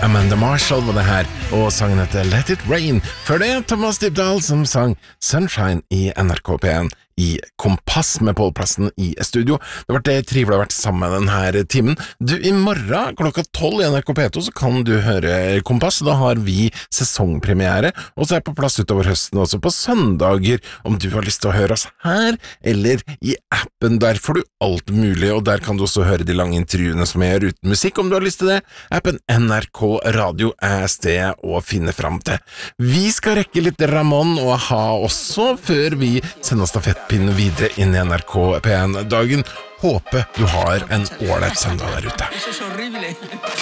Amanda Marshall var det her, og sangen heter Let It Rain. Før det Thomas Dybdahl som sang Sunshine i NRK P1 i Kompass med Pålplassen i studio. Det har vært trivelig å ha vært sammen denne timen. Du, i morgen klokka 12 i NRK P2 så kan du høre Kompass. Da har vi sesongpremiere, og så på plass utover høsten også på søndager. Om du har lyst til å høre oss her, eller i appen, der får du alt mulig, og der kan du også høre de lange intervjuene som jeg gjør uten musikk, om du har lyst til det. Appen NRK Radio stedet å finne fram til. Vi skal rekke litt Ramon og ha også, før vi sender stafettpinnen videre inn i NRK P1-dagen. Håper du har en ålreit søndag der ute.